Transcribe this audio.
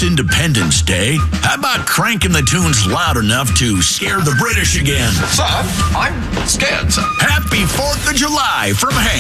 It's Independence Day. How about cranking the tunes loud enough to scare the British again? Sir, I'm scared, sir. Happy 4th of July from Hank.